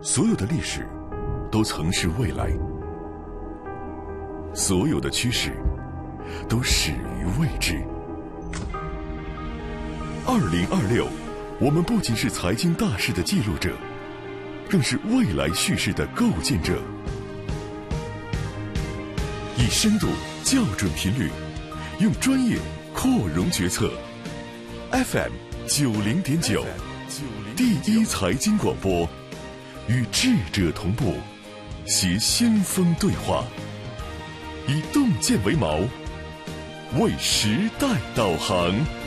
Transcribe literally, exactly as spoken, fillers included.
所有的历史都曾是未来，所有的趋势都始于未知。二零二六，我们不仅是财经大事的记录者，更是未来叙事的构建者。以深度校准频率，用专业扩容决策。F M 九零点九，第一财经广播，与智者同步，携先锋对话，以洞见为锚，为时代导航。